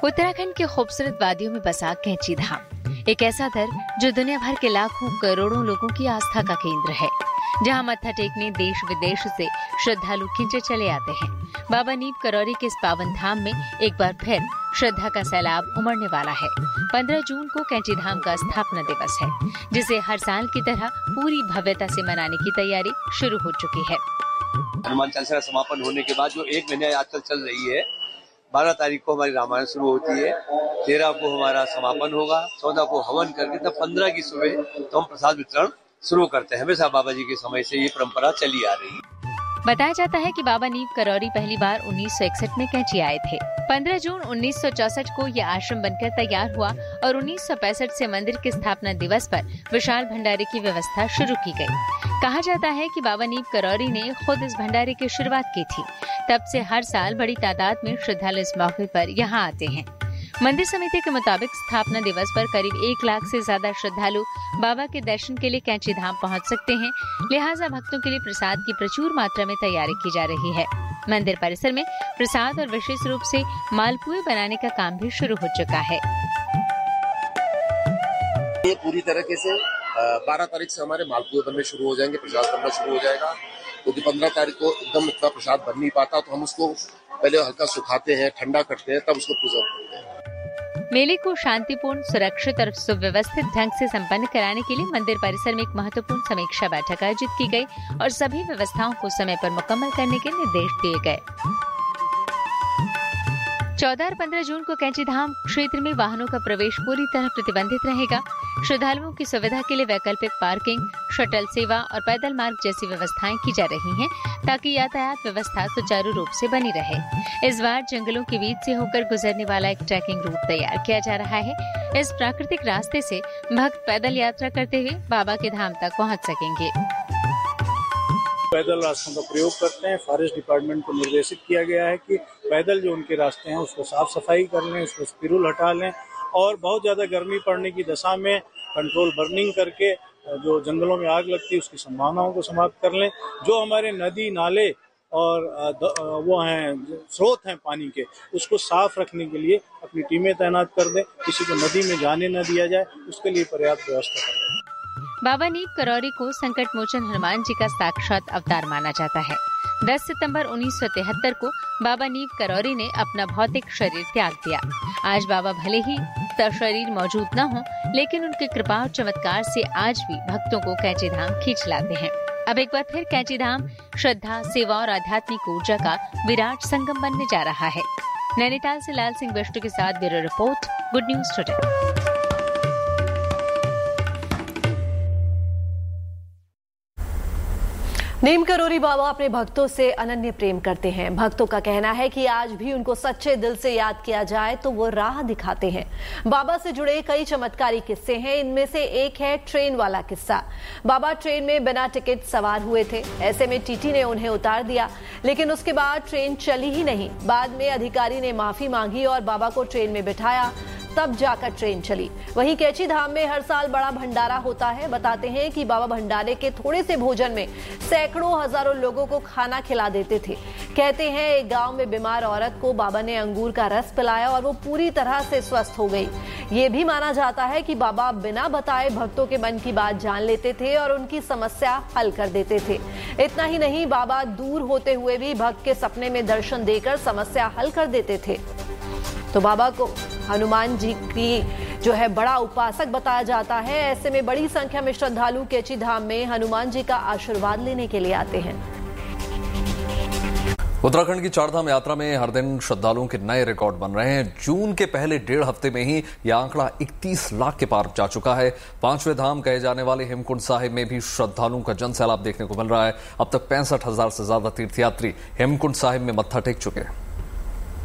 उत्तराखंड की खूबसूरत वादियों में बसा कैंची धाम एक ऐसा दर जो दुनिया भर के लाखों करोड़ों लोगों की आस्था का केंद्र है, जहां मत्था टेकने देश विदेश से श्रद्धालु खिंचे चले आते हैं। बाबा नीम करौरी के इस पावन धाम में एक बार फिर श्रद्धा का सैलाब उमड़ने वाला है। 15 जून को कैंची धाम का स्थापना दिवस है, जिसे हर साल की तरह पूरी भव्यता से मनाने की तैयारी शुरू हो चुकी है। हनुमान चालीसा का समापन होने के बाद जो 1 महीने आजकल चल रही है, 12 तारीख को हमारी रामायण शुरू होती है, 13 को हमारा समापन होगा, 14 को हवन करके तब 15 की सुबह तो हम प्रसाद वितरण शुरू करते हैं। हमेशा बाबा जी के समय से ये परंपरा चली आ रही है। बताया जाता है कि बाबा नीम करौरी पहली बार 1961 में कैंची आए थे। 15 जून 1964 को यह आश्रम बनकर तैयार हुआ और 1965 से मंदिर के स्थापना दिवस पर विशाल भंडारे की व्यवस्था शुरू की गई। कहा जाता है कि बाबा नीम करौरी ने खुद इस भंडारे की शुरुआत की थी। तब से हर साल बड़ी तादाद में श्रद्धालु इस मौके पर यहाँ आते हैं। मंदिर समिति के मुताबिक स्थापना दिवस पर करीब 1 लाख से ज्यादा श्रद्धालु बाबा के दर्शन के लिए कैंची धाम पहुंच सकते हैं। लिहाजा भक्तों के लिए प्रसाद की प्रचुर मात्रा में तैयारी की जा रही है। मंदिर परिसर में प्रसाद और विशेष रूप से मालपुए बनाने का काम भी शुरू हो चुका है। ये पूरी तरीके से 12 तारीख से हमारे मालपुए बनने शुरू हो जाएंगे, प्रसाद बनना शुरू हो जाएगा। क्योंकि 15 तारीख को एकदम इतना प्रसाद बन नहीं पाता, तो हम उसको पहले हल्का सुखाते हैं, ठंडा करते हैं, तब उसको प्रिजर्व करते हैं। मेले को शांतिपूर्ण, सुरक्षित और सुव्यवस्थित ढंग से संपन्न कराने के लिए मंदिर परिसर में एक महत्वपूर्ण समीक्षा बैठक आयोजित की गई और सभी व्यवस्थाओं को समय पर मुकम्मल करने के निर्देश दिए गए। 14 और 15 जून को कैंची धाम क्षेत्र में वाहनों का प्रवेश पूरी तरह प्रतिबंधित रहेगा। श्रद्धालुओं की सुविधा के लिए वैकल्पिक पार्किंग, शटल सेवा और पैदल मार्ग जैसी व्यवस्थाएं की जा रही हैं, ताकि यातायात व्यवस्था सुचारू रूप से बनी रहे। इस बार जंगलों के बीच से होकर गुजरने वाला एक ट्रैकिंग रूट तैयार किया जा रहा है। इस प्राकृतिक रास्ते से भक्त पैदल यात्रा करते हुए बाबा के धाम तक पहुँच सकेंगे। पैदल रास्तों का प्रयोग करते हैं। फॉरेस्ट डिपार्टमेंट को निर्देशित किया गया है कि पैदल जो उनके रास्ते हैं उसको साफ सफाई कर लें, उसको स्पिरुल हटा लें और बहुत ज़्यादा गर्मी पड़ने की दशा में कंट्रोल बर्निंग करके जो जंगलों में आग लगती है उसकी संभावनाओं को समाप्त कर लें। जो हमारे नदी नाले और वो हैं स्रोत हैं पानी के, उसको साफ रखने के लिए अपनी टीमें तैनात कर दें। किसी को नदी में जाने न दिया जाए, उसके लिए पर्याप्त व्यवस्था करें। बाबा नीम करौरी को संकट मोचन हनुमान जी का साक्षात अवतार माना जाता है। 10 सितंबर 1973 को बाबा नीम करौरी ने अपना भौतिक शरीर त्याग दिया। आज बाबा भले ही शरीर मौजूद न हो, लेकिन उनकी कृपा और चमत्कार से आज भी भक्तों को कैंची धाम खींच लाते हैं। अब एक बार फिर कैंची धाम श्रद्धा, सेवा और आध्यात्मिक ऊर्जा का विराट संगम बनने जा रहा है। नैनीताल से लाल सिंह बिष्टू के साथ bureau report, good news today. नीम करौरी बाबा अपने भक्तों से अनन्य प्रेम करते हैं। भक्तों का कहना है कि आज भी उनको सच्चे दिल से याद किया जाए तो वो राह दिखाते हैं। बाबा से जुड़े कई चमत्कारी किस्से हैं। इनमें से एक है ट्रेन वाला किस्सा। बाबा ट्रेन में बिना टिकट सवार हुए थे। ऐसे में टीटी ने उन्हें उतार दिया, लेकिन उसके बाद ट्रेन चली ही नहीं। बाद में अधिकारी ने माफी मांगी और बाबा को ट्रेन में बिठाया, तब जाकर ट्रेन चली। वहीं कैंची धाम में हर साल बड़ा भंडारा होता है। बताते हैं कि बाबा भंडारे के थोड़े से भोजन में सैकड़ों हजारों लोगों को खाना खिला देते थे। कहते हैं एक गांव में बीमार औरत को बाबा ने अंगूर का रस पिलाया और वो पूरी तरह से स्वस्थ हो गई। ये भी माना जाता है कि बाबा बिना बताए भक्तों के मन की बात जान लेते थे और उनकी समस्या हल कर देते थे। इतना ही नहीं, बाबा दूर होते हुए भी भक्त के सपने में दर्शन देकर समस्या हल कर देते थे। तो बाबा को हनुमान जी की जो है बड़ा उपासक बताया जाता है। ऐसे में बड़ी संख्या में श्रद्धालु कैंची धाम में हनुमान जी का आशीर्वाद लेने के लिए आते हैं। उत्तराखंड की चारधाम यात्रा में हर दिन श्रद्धालुओं के नए रिकॉर्ड बन रहे हैं। जून के पहले 1.5 हफ्ते में ही यह आंकड़ा 31 लाख के पार जा चुका है। 5वें धाम कहे जाने वाले हेमकुंड साहिब में भी श्रद्धालुओं का जन सैलाब देखने को मिल रहा है। अब तक 65,000 से ज्यादा तीर्थयात्री हेमकुंड साहिब में मत्था टेक चुके हैं।